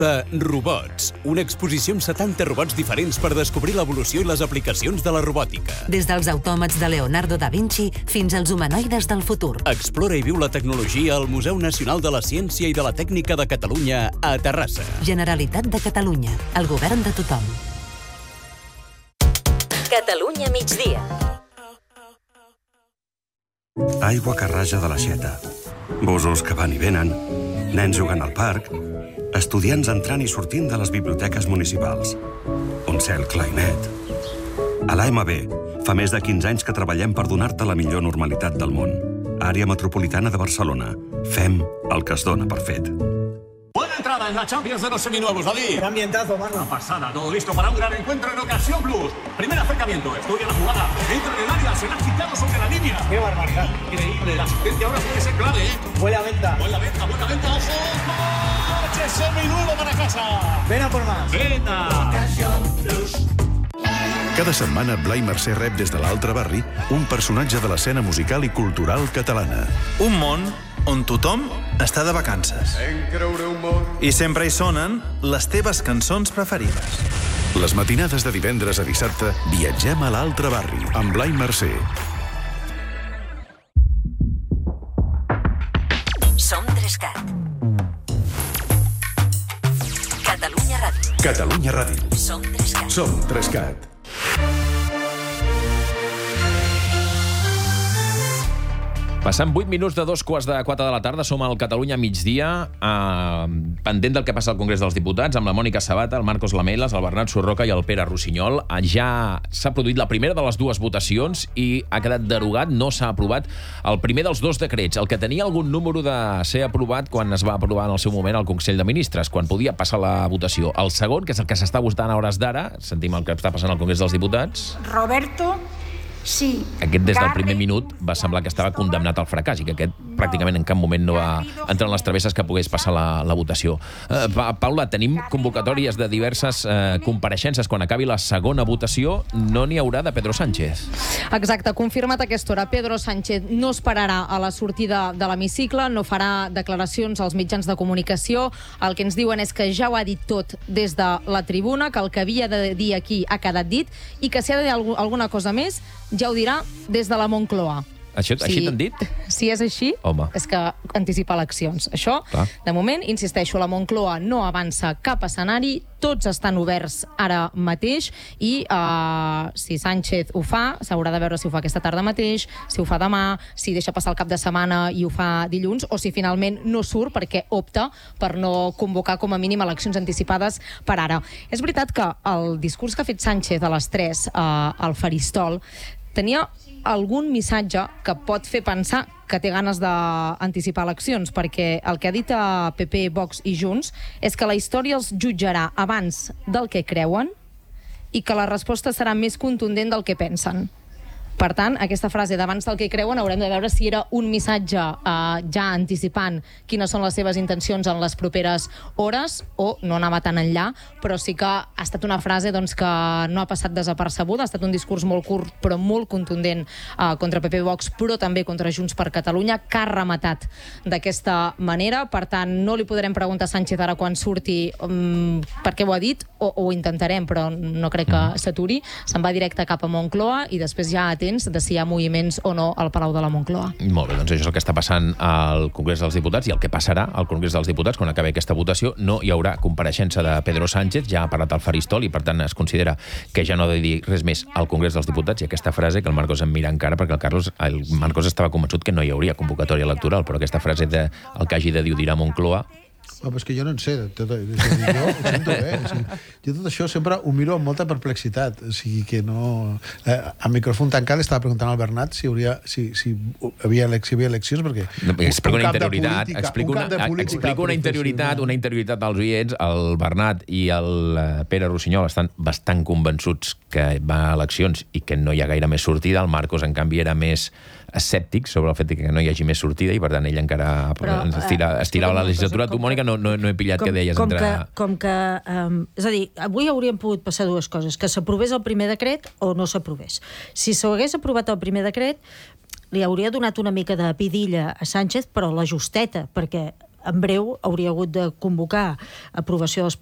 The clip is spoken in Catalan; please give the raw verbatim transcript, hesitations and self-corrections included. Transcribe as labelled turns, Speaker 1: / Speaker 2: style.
Speaker 1: de Robots, una exposició amb setanta robots diferents per descobrir l'evolució i les aplicacions de la robòtica.
Speaker 2: Des dels autòmats de Leonardo da Vinci fins als humanoides del futur.
Speaker 1: Explora i viu la tecnologia al Museu Nacional de la Ciència i de la Tècnica de Catalunya a Terrassa.
Speaker 2: Generalitat de Catalunya, el govern de tothom.
Speaker 3: Catalunya migdia.
Speaker 4: Aigua que raja de l'aixeta, busos que van i venen, nens jugant al parc, estudiants entrant i sortint de les biblioteques municipals, un cel clar i net. A l'A M B fa més de quinze anys que treballem per donar-te la millor normalitat del món. Àrea Metropolitana de Barcelona. Fem el que es dona per fet.
Speaker 5: Buena entrada en la Champions de los seminuevos, David.
Speaker 6: Qué ambientazo, mano.
Speaker 5: Una pasada, todo listo para un gran encuentro en Ocasión Plus. Primer acercamiento, estudia la jugada, entra en el área, se la ha quitado sobre la línea.
Speaker 6: Qué barbaridad.
Speaker 5: Increíble, la asistencia ahora puede ser clave, ¿eh?
Speaker 6: Huele a venta.
Speaker 5: Buena venta, buena venta, ojo. ¡Coche seminuevo para casa!
Speaker 6: Ven a por más.
Speaker 5: ¡Venta!
Speaker 6: Ocasión Plus.
Speaker 7: Cada setmana Blai Mercè rep des de l'altre barri un personatge de l'escena musical i cultural catalana.
Speaker 8: Un món on tothom està de vacances. I sempre hi sonen les teves cançons preferides.
Speaker 7: Les matinades de divendres a dissabte viatgem a l'altre barri amb Blai Mercè.
Speaker 3: Som Trescat. Catalunya Ràdio.
Speaker 7: Catalunya Ràdio.
Speaker 3: Som Trescat.
Speaker 7: Som Trescat.
Speaker 9: Passant vuit minuts de dos quarts de quatre de la tarda, som al Catalunya migdia, eh, pendent del que passa al Congrés dels Diputats, amb la Mònica Sabata, el Marcos Lamelas, el Bernat Surroca i el Pere Rossinyol. Ja s'ha produït la primera de les dues votacions i ha quedat derogat, no s'ha aprovat el primer dels dos decrets, el que tenia algun número de ser aprovat quan es va aprovar en el seu moment al Consell de Ministres, quan podia passar la votació. El segon, que és el que s'està votant a hores d'ara, sentim el que està passant al Congrés dels Diputats.
Speaker 10: Roberto... Sí.
Speaker 9: Aquest des del primer minut va semblar que estava condemnat al fracàs i que aquest pràcticament en cap moment no va entrar en les travesses que pogués passar la, la votació. Eh, pa, Paula, tenim convocatòries de diverses eh, compareixences. Quan acabi la segona votació no n'hi haurà de Pedro Sánchez.
Speaker 11: Exacte, confirmat a aquesta hora. Pedro Sánchez no esperarà a la sortida de l'hemicicle, no farà declaracions als mitjans de comunicació. El que ens diuen és que ja ho ha dit tot des de la tribuna, que el que havia de dir aquí ha quedat dit i que si ha de dir alguna cosa més ja ho dirà des de la Moncloa.
Speaker 9: Això,
Speaker 11: si,
Speaker 9: així t'han dit?
Speaker 11: Si és així,
Speaker 9: Home.
Speaker 11: és que anticipa eleccions. Això,
Speaker 9: Clar.
Speaker 11: de moment, insisteixo, la Moncloa no avança cap escenari, tots estan oberts ara mateix i uh, si Sánchez ho fa, s'haurà de veure si ho fa aquesta tarda mateix, si ho fa demà, si deixa passar el cap de setmana i ho fa dilluns, o si finalment no surt perquè opta per no convocar com a mínim eleccions anticipades per ara. És veritat que el discurs que ha fet Sánchez a les tres uh, al Faristol tenia algun missatge que pot fer pensar que té ganes d'anticipar eleccions, perquè el que ha dit a P P, Vox i Junts és que la història els jutjarà abans del que creuen i que la resposta serà més contundent del que pensen. Per tant, aquesta frase d'abans del que creuen haurem de veure si era un missatge eh, ja anticipant quines són les seves intencions en les properes hores o no anava tan enllà, però sí que ha estat una frase doncs, que no ha passat desapercebuda, ha estat un discurs molt curt però molt contundent eh, contra P P Vox, però també contra Junts per Catalunya, que ha rematat d'aquesta manera. Per tant, no li podrem preguntar a Sánchez ara quan surti um, per què ho ha dit, o, o ho intentarem, però no crec que s'aturi. Se'n va directe cap a Moncloa i després ja atén de si hi ha moviments o no al Palau de la Moncloa.
Speaker 9: Molt bé, doncs això és el que està passant al Congrés dels Diputats i el que passarà al Congrés dels Diputats quan acabi aquesta votació. No hi haurà compareixença de Pedro Sánchez, ja ha parlat al Faristol i per tant es considera que ja no ha de dir res més al Congrés dels Diputats, i aquesta frase que el Marcos em mira encara perquè el Carlos, el Marcos estava convençut que no hi hauria convocatòria electoral, però aquesta frase de el que hagi de dir ho dirà Moncloa.
Speaker 12: Home, és que jo no en sé. Tot, és a dir, jo ho sento bé. O sigui, jo tot això sempre ho miro amb molta perplexitat. O sigui que no... Eh, a micròfon tancat li estava preguntant al Bernat si, hauria, si, si, havia, si havia eleccions, perquè...
Speaker 9: No, explico
Speaker 12: un
Speaker 9: una
Speaker 12: cap de
Speaker 9: interioritat,
Speaker 12: política,
Speaker 9: explico
Speaker 12: un
Speaker 9: una,
Speaker 12: cap de política
Speaker 9: explico una interioritat, una interioritat dels oients. El Bernat i el Pere Rossinyol estan bastant convençuts que va a eleccions i que no hi ha gaire més sortida. El Marcos, en canvi, era més escèptic sobre el fet que no hi hagi més sortida i per tant ell encara però, estira, estirava la legislatura. Tu, Mònica, no, no, no he pillat com, que deies
Speaker 13: com
Speaker 9: entre...
Speaker 13: Que, com que... Um, és a dir, avui hauríem pogut passar dues coses, que s'aprovés el primer decret o no s'aprovés. Si s'hagués aprovat el primer decret, li hauria donat una mica de pidilla a Sánchez, però la justeta, perquè en breu hauria hagut de convocar aprovació dels